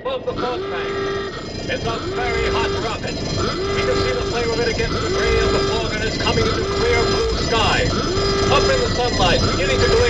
above the fog bank. It's a very hot rocket. We can see the flame of it against the gray of the fog, and it's coming into clear blue sky. Up in the sunlight, beginning to